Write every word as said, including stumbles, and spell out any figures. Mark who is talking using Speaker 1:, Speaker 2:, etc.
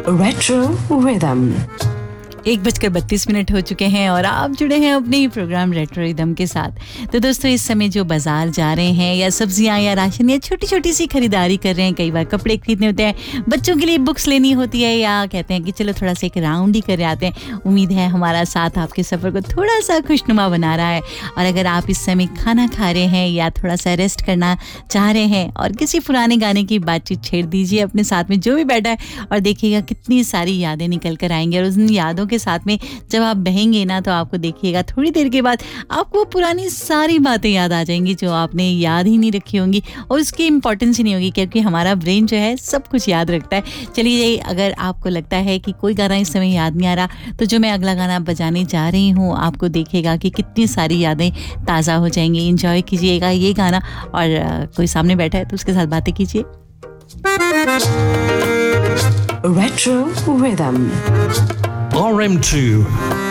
Speaker 1: Retro Rhythm.
Speaker 2: एक बजकर बत्तीस मिनट हो चुके हैं और आप जुड़े हैं अपने ही प्रोग्राम रेट्रो रिदम के साथ। तो दोस्तों, इस समय जो बाजार जा रहे हैं या सब्जियां या राशन या छोटी छोटी सी खरीदारी कर रहे हैं, कई बार कपड़े खरीदने होते हैं, बच्चों के लिए बुक्स लेनी होती है, या कहते हैं कि चलो थोड़ा सा एक राउंड ही कर आते हैं। उम्मीद है हमारा साथ आपके सफ़र को थोड़ा सा खुशनुमा बना रहा है। और अगर आप इस समय खाना खा रहे हैं या थोड़ा सा रेस्ट करना चाह रहे हैं और किसी पुराने गाने की बातचीत छेड़ दीजिए अपने साथ में जो भी बैठा है, और देखिएगा कितनी सारी यादें निकल कर आएंगी। और उन यादों के साथ में जब आप बहेंगे ना, तो आपको देखिएगा थोड़ी देर के बाद आपको पुरानी सारी बातें याद आ जाएंगी जो आपने याद ही नहीं रखी होंगी, और उसकी इंपॉर्टेंस ही नहीं होगी, क्योंकि हमारा ब्रेन जो है सब कुछ याद रखता है। चलिए, अगर आपको लगता है कि कोई गाना इस समय याद नहीं आ रहा, तो जो मैं अगला गाना बजाने जा रही हूँ, आपको देखिएगा कि कितनी सारी यादें ताज़ा हो जाएंगी। एंजॉय कीजिएगा ये गाना, और कोई सामने बैठा है तो उसके साथ बातें कीजिए।
Speaker 1: Retro Rhythm.
Speaker 3: R M two